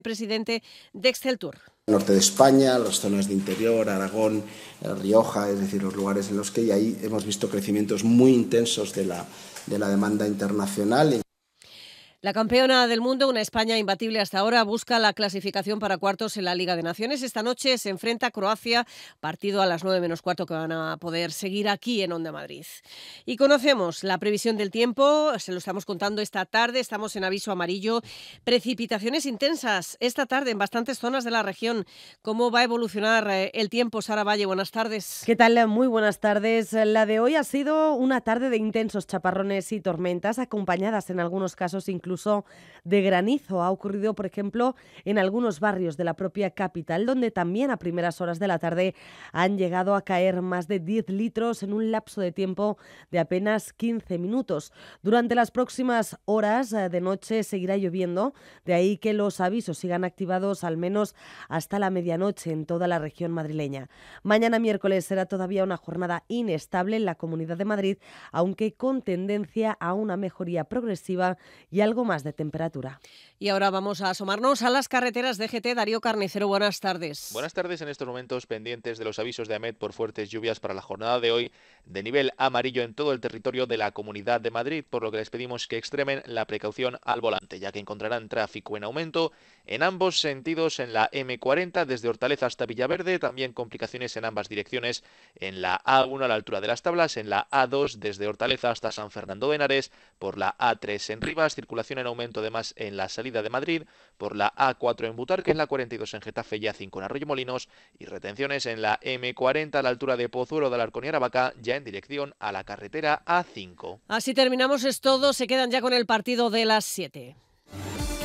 Presidente de Exceltur. Norte de España, las zonas de interior, Aragón, Rioja, es decir, los lugares en los que y ahí hemos visto crecimientos muy intensos de la demanda internacional. La campeona del mundo, una España imbatible hasta ahora, busca la clasificación para cuartos en la Liga de Naciones. Esta noche se enfrenta a Croacia, partido a las 9 menos cuarto que van a poder seguir aquí en Onda Madrid. Y conocemos la previsión del tiempo, se lo estamos contando esta tarde, estamos en aviso amarillo. Precipitaciones intensas esta tarde en bastantes zonas de la región. ¿Cómo va a evolucionar el tiempo, Sara Valle? Buenas tardes. ¿Qué tal? Muy buenas tardes. La de hoy ha sido una tarde de intensos chaparrones y tormentas, acompañadas en algunos casos incluso de granizo. Ha ocurrido, por ejemplo, en algunos barrios de la propia capital, donde también a primeras horas de la tarde han llegado a caer más de 10 litros en un lapso de tiempo de apenas 15 minutos. Durante las próximas horas de noche seguirá lloviendo, de ahí que los avisos sigan activados al menos hasta la medianoche en toda la región madrileña. Mañana miércoles será todavía una jornada inestable en la Comunidad de Madrid, aunque con tendencia a una mejoría progresiva y algo más de temperatura. Y ahora vamos a asomarnos a las carreteras de GT. Darío Carnicero, buenas tardes. Buenas tardes. En estos momentos pendientes de los avisos de AMET por fuertes lluvias para la jornada de hoy, de nivel amarillo en todo el territorio de la Comunidad de Madrid, por lo que les pedimos que extremen la precaución al volante, ya que encontrarán tráfico en aumento en ambos sentidos en la M40 desde Hortaleza hasta Villaverde, también complicaciones en ambas direcciones en la A1 a la altura de las Tablas, en la A2 desde Hortaleza hasta San Fernando de Henares, por la A3 en Rivas, circulación en aumento además en la salida de Madrid, por la A4 en Butarque, en la 42 en Getafe y A5 en Arroyomolinos, y retenciones en la M40 a la altura de Pozuelo de Alarcón y Aravaca, ya en dirección a la carretera A5. Así terminamos, es todo, se quedan ya con el partido de las 7.